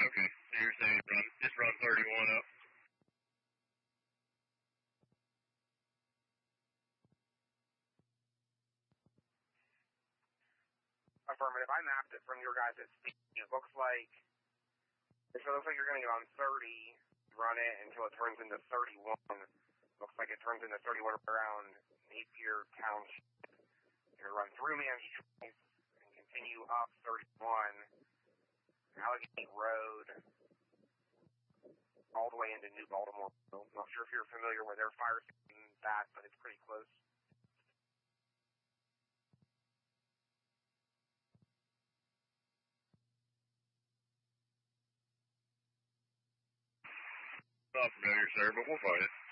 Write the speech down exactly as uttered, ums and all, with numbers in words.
Okay, so you're saying run, just run thirty-one up? Affirmative. I mapped it from your guys' speed. It looks like, it looks like you're going to go on thirty, run it until it turns into thirty-one. Looks like it turns into thirty-one around Napier Township. You're going to run through Man's Choice and continue up thirty-one, Allegheny Road, all the way into New Baltimore. I'm not sure if you're familiar where their fire station's at, but it's pretty close. Not familiar, sir, but we'll find it.